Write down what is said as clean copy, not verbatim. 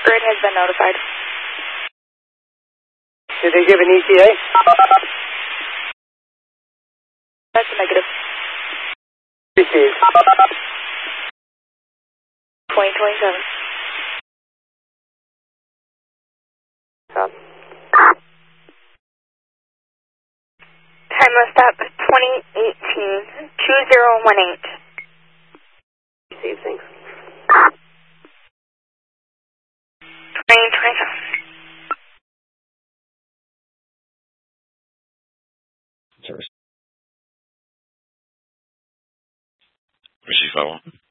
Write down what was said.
Bird has been notified. Did they give an ETA? That's a negative. Received. 2027. Stop. Time of stop 2018 2018. Received, thanks. 2027. Receive 5-1.